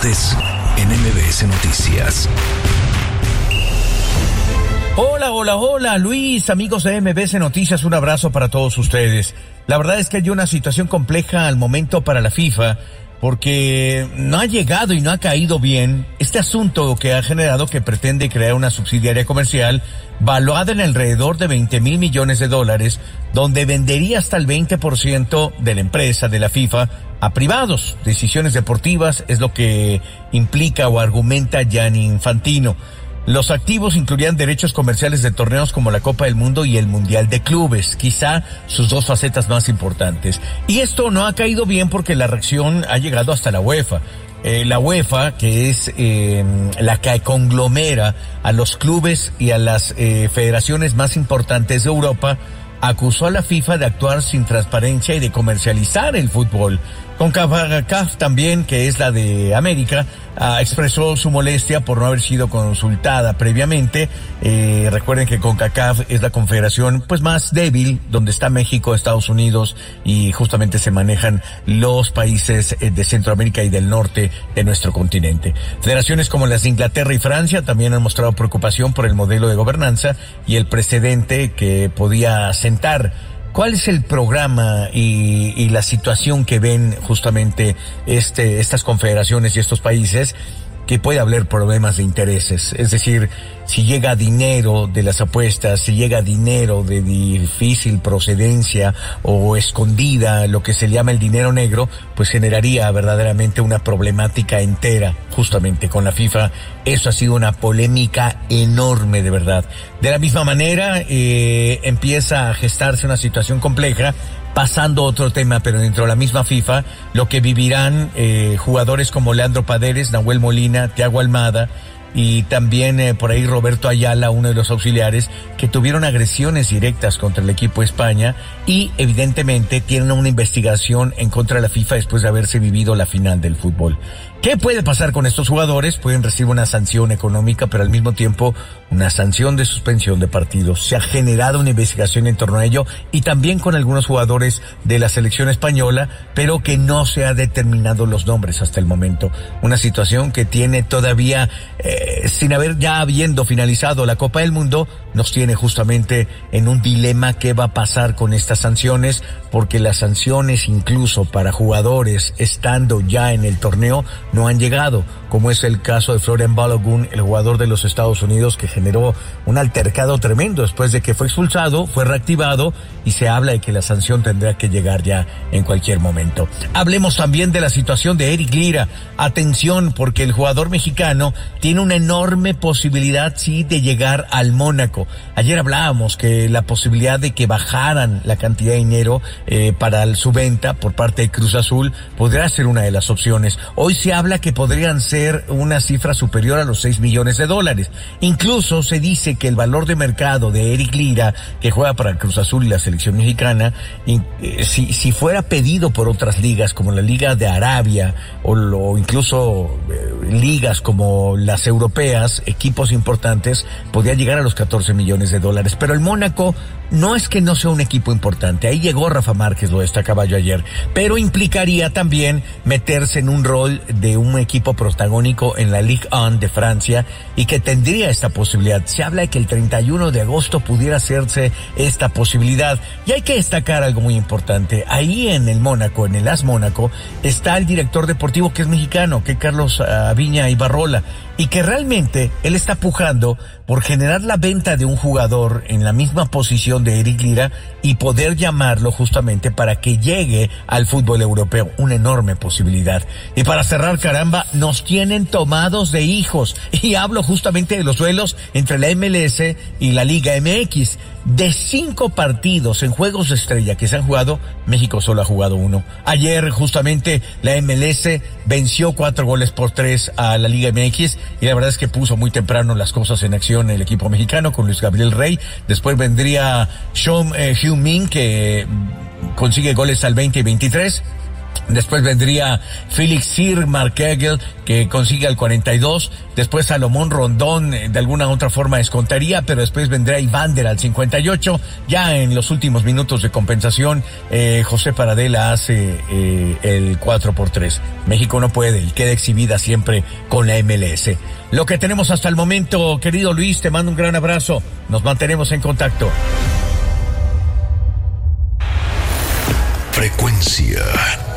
Deportes en MBS Noticias. Hola, Luis, amigos de MBS Noticias, un abrazo para todos ustedes. La verdad es que hay una situación compleja al momento para la FIFA, porque no ha llegado y no ha caído bien este asunto que ha generado que pretende crear una subsidiaria comercial valuada en alrededor de $20 mil millones, donde vendería hasta el 20% de la empresa de la FIFA a privados. Decisiones deportivas es lo que implica o argumenta Gianni Infantino. Los activos incluirían derechos comerciales de torneos como la Copa del Mundo y el Mundial de Clubes, quizá sus dos facetas más importantes. Y esto no ha caído bien porque la reacción ha llegado hasta la UEFA. La UEFA, que es la que conglomera a los clubes y a las federaciones más importantes de Europa, acusó a la FIFA de actuar sin transparencia y de comercializar el fútbol. CONCACAF también, que es la de América, expresó su molestia por no haber sido consultada previamente. Recuerden que CONCACAF es la confederación pues más débil, donde está México, Estados Unidos, y justamente se manejan los países de Centroamérica y del norte de nuestro continente. Federaciones como las de Inglaterra y Francia también han mostrado preocupación por el modelo de gobernanza y el precedente que podía sentar. ¿Cuál es el programa y la situación que ven justamente estas confederaciones y estos países? Que puede haber problemas de intereses, es decir, si llega dinero de las apuestas, si llega dinero de difícil procedencia o escondida, lo que se llama el dinero negro, pues generaría verdaderamente una problemática entera justamente con la FIFA. Eso ha sido una polémica enorme, de verdad. De la misma manera, empieza a gestarse una situación compleja. Pasando a otro tema, pero dentro de la misma FIFA, lo que vivirán jugadores como Leandro Paredes, Nahuel Molina, Thiago Almada y también por ahí Roberto Ayala, uno de los auxiliares, que tuvieron agresiones directas contra el equipo de España y evidentemente tienen una investigación en contra de la FIFA después de haberse vivido la final del fútbol. ¿Qué puede pasar con estos jugadores? Pueden recibir una sanción económica, pero al mismo tiempo una sanción de suspensión de partidos. Se ha generado una investigación en torno a ello y también con algunos jugadores de la selección española, pero que no se ha determinado los nombres hasta el momento. Una situación que tiene todavía, sin habiendo finalizado la Copa del Mundo, nos tiene justamente en un dilema qué va a pasar con estas sanciones, porque las sanciones incluso para jugadores estando ya en el torneo no han llegado, como es el caso de Florian Balogun, el jugador de los Estados Unidos, que generó un altercado tremendo después de que fue expulsado, fue reactivado y se habla de que la sanción tendrá que llegar ya en cualquier momento. Hablemos también de la situación de Eric Lira. Atención, porque el jugador mexicano tiene una enorme posibilidad, sí, de llegar al Mónaco. Ayer hablábamos que la posibilidad de que bajaran la cantidad de dinero para su venta por parte de Cruz Azul podría ser una de las opciones. Hoy se habla que podrían ser una cifra superior a los $6 millones. Incluso se dice que el valor de mercado de Eric Lira, que juega para Cruz Azul y la selección mexicana, si fuera pedido por otras ligas como la Liga de Arabia o incluso ligas como las europeas, equipos importantes, podría llegar a los $14 millones. Pero el Mónaco no es que no sea un equipo importante. Ahí llegó Rafa Márquez, lo destacaba yo ayer, pero implicaría también meterse en un rol de un equipo protagónico en la Ligue 1 de Francia y que tendría esta posibilidad. Se habla de que el 31 de agosto pudiera hacerse esta posibilidad. Y hay que destacar algo muy importante. Ahí en el Mónaco, en el AS Mónaco, está el director deportivo que es mexicano, que es Carlos Aviña Ibarrola, y que realmente él está pujando por generar la venta de un jugador en la misma posición de Eric Lira y poder llamarlo justamente para que llegue al fútbol europeo. Una enorme posibilidad. Y para cerrar, caramba, nos tienen tomados de hijos. Y hablo justamente de los duelos entre la MLS y la Liga MX. De 5 partidos en juegos de estrella que se han jugado, México solo ha jugado 1. Ayer justamente la MLS venció 4-3 a la Liga MX y la verdad es que puso muy temprano las cosas en acción el equipo mexicano con Luis Gabriel Rey. Después vendría Son Heung-min, que consigue goles al 20 y 23. Después vendría Felix Markegel, que consigue el 42. Después Salomón Rondón, de alguna otra forma descontaría, pero después vendrá Ivander al 58. Ya en los últimos minutos de compensación, José Paradela hace el 4x3. México no puede y queda exhibida siempre con la MLS. Lo que tenemos hasta el momento, querido Luis, te mando un gran abrazo. Nos mantenemos en contacto. Frecuencia